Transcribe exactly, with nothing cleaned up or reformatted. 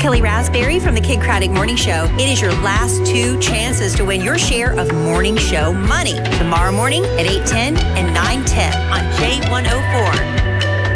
Kelly Raspberry from the Kid Craddock Morning Show. It is your last two chances to win your share of morning show money tomorrow morning at eight ten and nine ten on J one oh four.